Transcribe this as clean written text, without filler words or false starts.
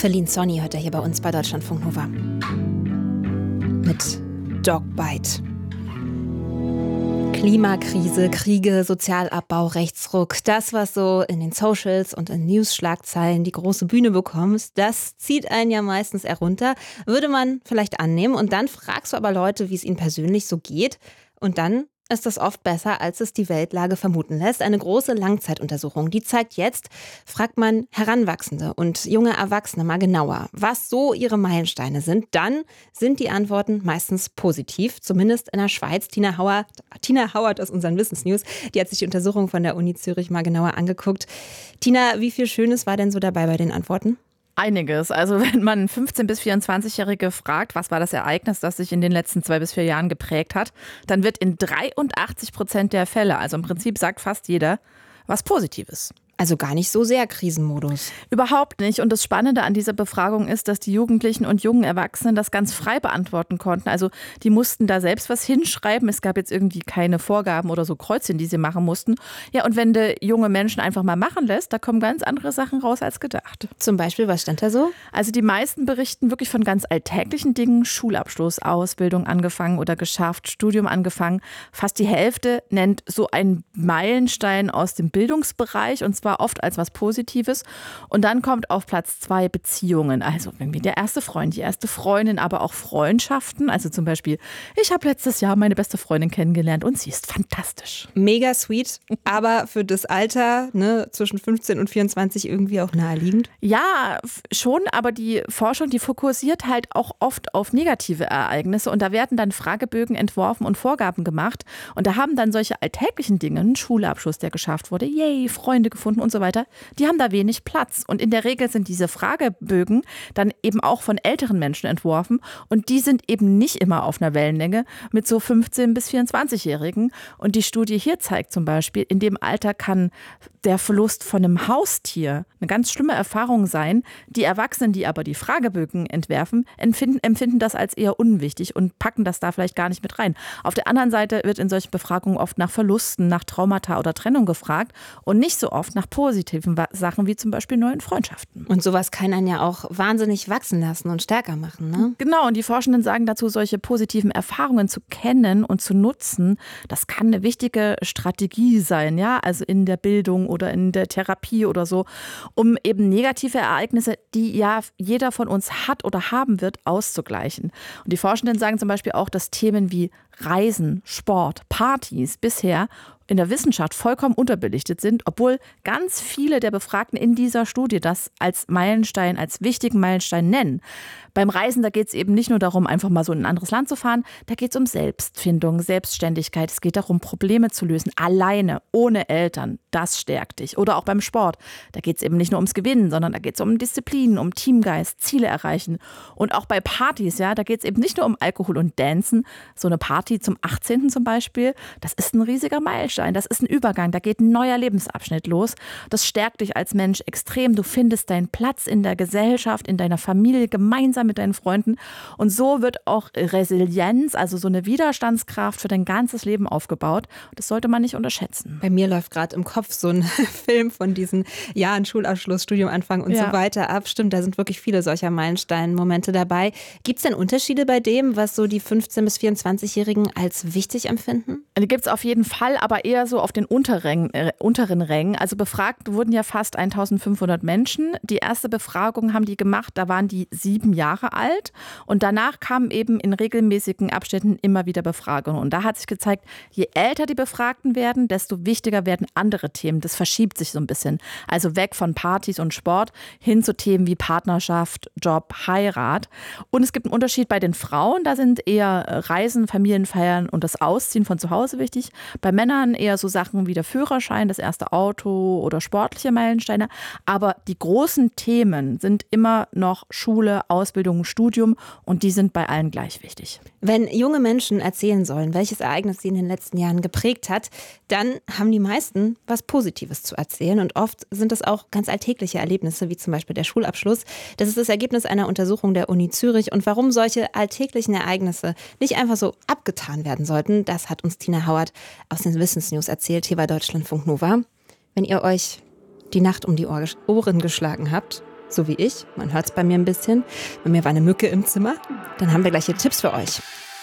Celine Sonny hört er hier bei uns bei Deutschlandfunk Nova. Mit Dogbite. Klimakrise, Kriege, Sozialabbau, Rechtsruck. Das, was so in den Socials und in News-Schlagzeilen die große Bühne bekommt, das zieht einen ja meistens eher runter. Würde man vielleicht annehmen. Und dann fragst du aber Leute, wie es ihnen persönlich so geht. Und dann ist das oft besser, als es die Weltlage vermuten lässt. Eine große Langzeituntersuchung, die zeigt jetzt, fragt man Heranwachsende und junge Erwachsene mal genauer, was so ihre Meilensteine sind. Dann sind die Antworten meistens positiv, zumindest in der Schweiz. Tina Hauert aus unseren Wissensnews, die hat sich die Untersuchung von der Uni Zürich mal genauer angeguckt. Tina, wie viel Schönes war denn so dabei bei den Antworten? Einiges. Also wenn man 15- bis 24-Jährige fragt, was war das Ereignis, das sich in den letzten 2 bis 4 Jahren geprägt hat, dann wird in 83% der Fälle, also im Prinzip sagt fast jeder, was Positives. Also gar nicht so sehr Krisenmodus. Überhaupt nicht. Und das Spannende an dieser Befragung ist, dass die Jugendlichen und jungen Erwachsenen das ganz frei beantworten konnten. Also die mussten da selbst was hinschreiben. Es gab jetzt irgendwie keine Vorgaben oder so Kreuzchen, die sie machen mussten. Ja, und wenn du junge Menschen einfach mal machen lässt, da kommen ganz andere Sachen raus als gedacht. Zum Beispiel, was stand da so? Also die meisten berichten wirklich von ganz alltäglichen Dingen. Schulabschluss, Ausbildung angefangen oder geschafft, Studium angefangen. Fast die Hälfte nennt so einen Meilenstein aus dem Bildungsbereich, und zwar oft als was Positives. Und dann kommt auf Platz 2 Beziehungen. Also irgendwie der erste Freund, die erste Freundin, aber auch Freundschaften. Also zum Beispiel, ich habe letztes Jahr meine beste Freundin kennengelernt und sie ist fantastisch. Mega sweet, aber für das Alter, ne, zwischen 15 und 24 irgendwie auch naheliegend. Ja, schon, aber die Forschung, die fokussiert halt auch oft auf negative Ereignisse. Und da werden dann Fragebögen entworfen und Vorgaben gemacht. Und da haben dann solche alltäglichen Dinge, ein Schulabschluss, der geschafft wurde, yay, Freunde gefunden und so weiter, die haben da wenig Platz. Und in der Regel sind diese Fragebögen dann eben auch von älteren Menschen entworfen. Und die sind eben nicht immer auf einer Wellenlänge mit so 15- bis 24-Jährigen. Und die Studie hier zeigt zum Beispiel, in dem Alter kann der Verlust von einem Haustier eine ganz schlimme Erfahrung sein. Die Erwachsenen, die aber die Fragebögen entwerfen, empfinden das als eher unwichtig und packen das da vielleicht gar nicht mit rein. Auf der anderen Seite wird in solchen Befragungen oft nach Verlusten, nach Traumata oder Trennung gefragt und nicht so oft nach positiven Sachen wie zum Beispiel neuen Freundschaften. Und sowas kann einen ja auch wahnsinnig wachsen lassen und stärker machen, ne? Genau, und die Forschenden sagen dazu, solche positiven Erfahrungen zu kennen und zu nutzen, das kann eine wichtige Strategie sein, ja, also in der Bildung oder in der Therapie oder so, um eben negative Ereignisse, die ja jeder von uns hat oder haben wird, auszugleichen. Und die Forschenden sagen zum Beispiel auch, dass Themen wie Reisen, Sport, Partys bisher in der Wissenschaft vollkommen unterbelichtet sind, obwohl ganz viele der Befragten in dieser Studie das als Meilenstein, als wichtigen Meilenstein nennen. Beim Reisen, da geht es eben nicht nur darum, einfach mal so in ein anderes Land zu fahren, da geht es um Selbstfindung, Selbstständigkeit, es geht darum, Probleme zu lösen, alleine, ohne Eltern, das stärkt dich. Oder auch beim Sport, da geht es eben nicht nur ums Gewinnen, sondern da geht es um Disziplin, um Teamgeist, Ziele erreichen. Und auch bei Partys, ja, da geht es eben nicht nur um Alkohol und Dancen, so eine Party zum 18. zum Beispiel, das ist ein riesiger Meilenstein, das ist ein Übergang, da geht ein neuer Lebensabschnitt los. Das stärkt dich als Mensch extrem, du findest deinen Platz in der Gesellschaft, in deiner Familie, gemeinsam mit deinen Freunden. Und so wird auch Resilienz, also so eine Widerstandskraft für dein ganzes Leben aufgebaut. Das sollte man nicht unterschätzen. Bei mir läuft gerade im Kopf so ein Film von diesen Jahren Schulabschluss, Studiumanfang und so weiter ab. Stimmt, da sind wirklich viele solcher Meilenstein-Momente dabei. Gibt es denn Unterschiede bei dem, was so die 15- bis 24-Jährigen als wichtig empfinden? Die gibt es auf jeden Fall, aber eher so auf den unteren Rängen. Also befragt wurden ja fast 1500 Menschen. Die erste Befragung haben die gemacht, da waren die 7 Jahre alt. Und danach kamen eben in regelmäßigen Abständen immer wieder Befragungen. Und da hat sich gezeigt, je älter die Befragten werden, desto wichtiger werden andere Themen. Das verschiebt sich so ein bisschen. Also weg von Partys und Sport hin zu Themen wie Partnerschaft, Job, Heirat. Und es gibt einen Unterschied bei den Frauen. Da sind eher Reisen, Familienfeiern und das Ausziehen von zu Hause wichtig. Bei Männern eher so Sachen wie der Führerschein, das erste Auto oder sportliche Meilensteine. Aber die großen Themen sind immer noch Schule, Ausbildung, Studium und die sind bei allen gleich wichtig. Wenn junge Menschen erzählen sollen, welches Ereignis sie in den letzten Jahren geprägt hat, dann haben die meisten was Positives zu erzählen und oft sind es auch ganz alltägliche Erlebnisse, wie zum Beispiel der Schulabschluss. Das ist das Ergebnis einer Untersuchung der Uni Zürich und warum solche alltäglichen Ereignisse nicht einfach so abgetan werden sollten, das hat uns Tina Hauert aus den Wissensnews erzählt, hier bei Deutschlandfunk Nova. Wenn ihr euch die Nacht um die Ohren geschlagen habt so wie ich, man hört es bei mir ein bisschen, bei mir war eine Mücke im Zimmer, dann haben wir gleich hier Tipps für euch.